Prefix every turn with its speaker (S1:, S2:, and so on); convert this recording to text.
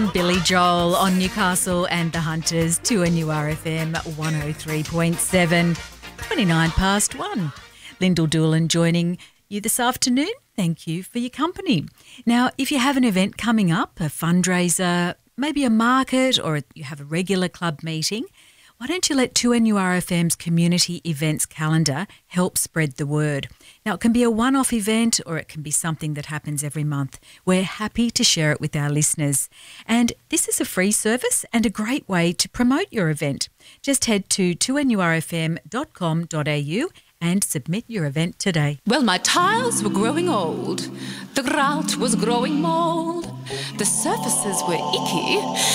S1: Billy Joel on Newcastle and the Hunters to NURFM 103.7, 29 past 1. Lyndall Doolan joining you this afternoon. Thank you for your company. Now, if you have an event coming up, a fundraiser, maybe a market, or you have a regular club meeting, why don't you let 2NURFM's community events calendar help spread the word? Now, it can be a one-off event or it can be something that happens every month. We're happy to share it with our listeners. And this is a free service and a great way to promote your event. Just head to 2NURFM.com.au and submit your event today.
S2: Well, my tiles were growing old. The grout was growing mould. The surfaces were icky.